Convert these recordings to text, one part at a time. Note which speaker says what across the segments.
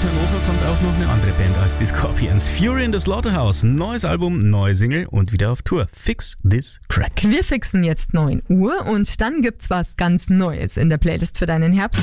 Speaker 1: Hannover kommt auch noch eine andere Band als die Scorpions. Fury in the Slaughterhouse, neues Album, neue Single und wieder auf Tour. Fix this crack.
Speaker 2: Wir fixen jetzt 9 Uhr und dann gibt's was ganz Neues in der Playlist für deinen Herbst.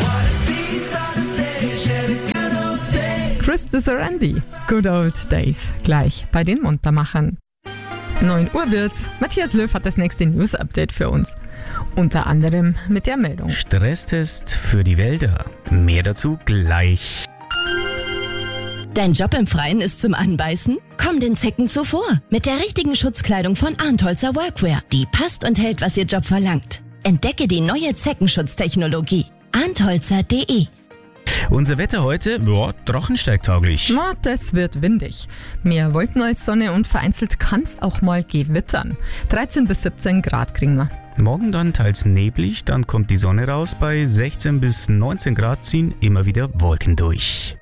Speaker 2: Chris Sarandon, Good Old Days, gleich bei den Muntermachern. 9 Uhr wird's. Matthias Löw hat das nächste News-Update für uns. Unter anderem mit der Meldung.
Speaker 1: Stresstest für die Wälder. Mehr dazu gleich.
Speaker 3: Dein Job im Freien ist zum Anbeißen? Komm den Zecken zuvor. Mit der richtigen Schutzkleidung von Arntholzer Workwear. Die passt und hält, was Ihr Job verlangt. Entdecke die neue Zeckenschutztechnologie. Arntholzer.de.
Speaker 1: Unser Wetter heute, trockensteigtauglich.
Speaker 2: Das wird windig. Mehr Wolken als Sonne und vereinzelt kann's auch mal gewittern. 13 bis 17 Grad kriegen wir.
Speaker 1: Morgen dann teils neblig, dann kommt die Sonne raus. Bei 16 bis 19 Grad ziehen immer wieder Wolken durch.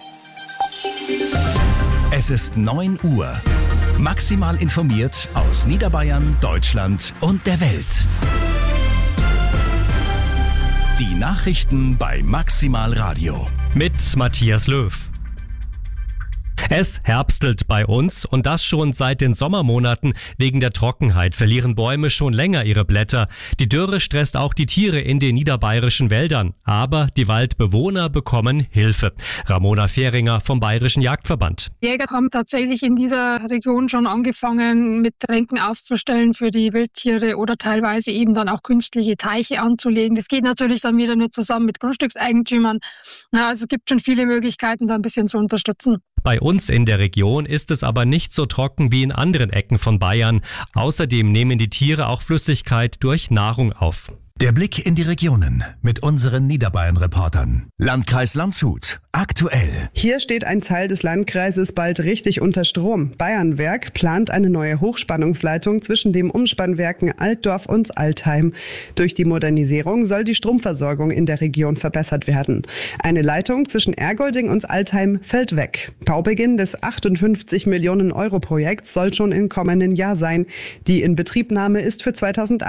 Speaker 4: Es ist 9 Uhr. Maximal informiert aus Niederbayern, Deutschland und der Welt. Die Nachrichten bei Maximal Radio.
Speaker 5: Mit Matthias Löw. Es herbstelt bei uns und das schon seit den Sommermonaten. Wegen der Trockenheit verlieren Bäume schon länger ihre Blätter. Die Dürre stresst auch die Tiere in den niederbayerischen Wäldern. Aber die Waldbewohner bekommen Hilfe. Ramona Fähringer vom Bayerischen Jagdverband.
Speaker 6: Jäger haben tatsächlich in dieser Region schon angefangen, mit Tränken aufzustellen für die Wildtiere oder teilweise eben dann auch künstliche Teiche anzulegen. Das geht natürlich dann wieder nur zusammen mit Grundstückseigentümern. Also es gibt schon viele Möglichkeiten, da ein bisschen zu unterstützen.
Speaker 5: Bei uns in der Region ist es aber nicht so trocken wie in anderen Ecken von Bayern. Außerdem nehmen die Tiere auch Flüssigkeit durch Nahrung auf.
Speaker 4: Der Blick in die Regionen mit unseren Niederbayern-Reportern. Landkreis Landshut. Aktuell.
Speaker 7: Hier steht ein Teil des Landkreises bald richtig unter Strom. Bayernwerk plant eine neue Hochspannungsleitung zwischen den Umspannwerken Altdorf und Altheim. Durch die Modernisierung soll die Stromversorgung in der Region verbessert werden. Eine Leitung zwischen Ergolding und Altheim fällt weg. Baubeginn des 58 Millionen Euro Projekts soll schon im kommenden Jahr sein. Die Inbetriebnahme ist für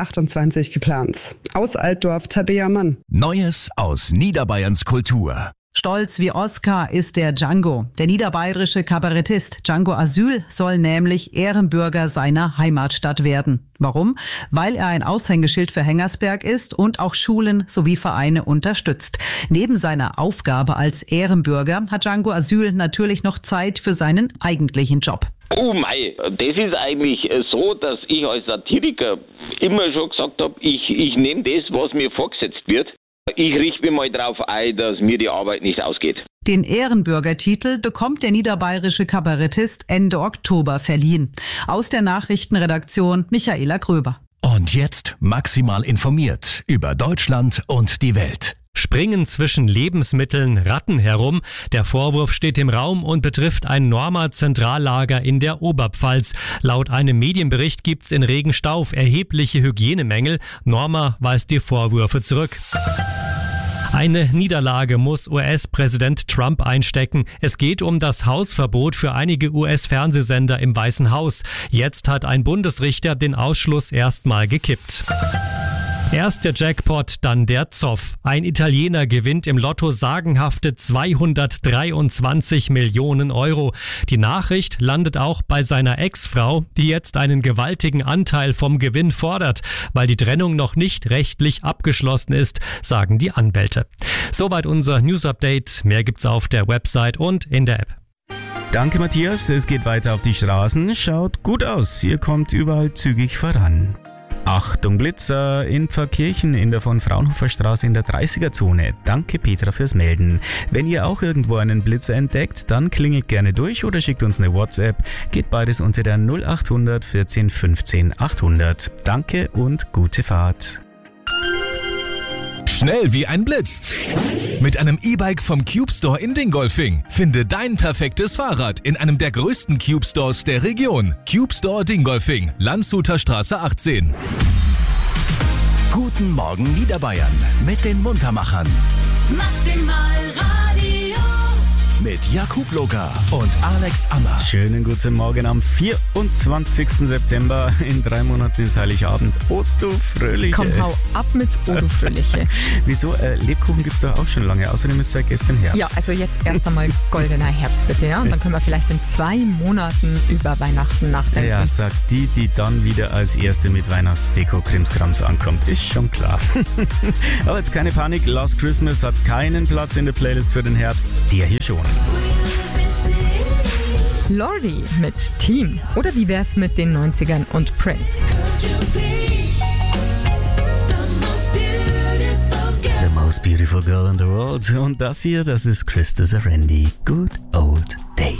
Speaker 7: 2028 geplant. Aus Altdorf, Tabea Mann.
Speaker 4: Neues aus Niederbayerns Kultur.
Speaker 8: Stolz wie Oscar ist der Django. Der niederbayerische Kabarettist Django Asyl soll nämlich Ehrenbürger seiner Heimatstadt werden. Warum? Weil er ein Aushängeschild für Hengersberg ist und auch Schulen sowie Vereine unterstützt. Neben seiner Aufgabe als Ehrenbürger hat Django Asyl natürlich noch Zeit für seinen eigentlichen Job.
Speaker 9: Oh mei, das ist eigentlich so, dass ich als Satiriker immer schon gesagt habe, ich nehme das, was mir vorgesetzt wird. Ich richte mich mal darauf ein, dass mir die Arbeit nicht ausgeht.
Speaker 8: Den Ehrenbürgertitel bekommt der niederbayerische Kabarettist Ende Oktober verliehen. Aus der Nachrichtenredaktion Michaela Gröber.
Speaker 4: Und jetzt maximal informiert über Deutschland und die Welt.
Speaker 5: Springen zwischen Lebensmitteln Ratten herum. Der Vorwurf steht im Raum und betrifft ein Norma-Zentrallager in der Oberpfalz. Laut einem Medienbericht gibt's in Regenstauf erhebliche Hygienemängel. Norma weist die Vorwürfe zurück. Eine Niederlage muss US-Präsident Trump einstecken. Es geht um das Hausverbot für einige US-Fernsehsender im Weißen Haus. Jetzt hat ein Bundesrichter den Ausschluss erstmal gekippt. Erst der Jackpot, dann der Zoff. Ein Italiener gewinnt im Lotto sagenhafte 223 Millionen Euro. Die Nachricht landet auch bei seiner Ex-Frau, die jetzt einen gewaltigen Anteil vom Gewinn fordert, weil die Trennung noch nicht rechtlich abgeschlossen ist, sagen die Anwälte. Soweit unser News-Update. Mehr gibt's auf der Website und in der App.
Speaker 1: Danke Matthias, es geht weiter auf die Straßen. Schaut gut aus, ihr kommt überall zügig voran. Achtung Blitzer in Pfarrkirchen in der von Fraunhofer Straße in der 30er-Zone. Danke Petra fürs Melden. Wenn ihr auch irgendwo einen Blitzer entdeckt, dann klingelt gerne durch oder schickt uns eine WhatsApp. Geht beides unter der 0800 14 15 800. Danke und gute Fahrt.
Speaker 4: Schnell wie ein Blitz. Mit einem E-Bike vom Cube Store in Dingolfing. Finde dein perfektes Fahrrad in einem der größten Cube Stores der Region. Cube Store Dingolfing, Landshuter Straße 18. Guten Morgen Niederbayern mit den Muntermachern.
Speaker 3: Maximal Radio.
Speaker 4: Mit mit Jakub Loga und Alex Ammer.
Speaker 1: Schönen guten Morgen am 24. September. In 3 Monaten ist Heiligabend. Oh, du Fröhliche.
Speaker 2: Komm, hau ab mit Oh, du Fröhliche.
Speaker 1: Wieso? Lebkuchen gibt es doch auch schon lange. Außerdem ist es seit gestern Herbst.
Speaker 2: Ja, also jetzt erst einmal goldener Herbst bitte, ja? Und dann können wir vielleicht in 2 Monaten über Weihnachten nachdenken.
Speaker 1: Ja, sagt die dann wieder als Erste mit Weihnachtsdeko-Krimskrams ankommt. Ist schon klar. Aber jetzt keine Panik. Last Christmas hat keinen Platz in der Playlist für den Herbst. Der hier schon.
Speaker 2: Lordi mit Team. Oder wie wär's mit den 90ern und Prince?
Speaker 1: The most beautiful girl in the world. Und das hier, das ist Krista Serendi. Good old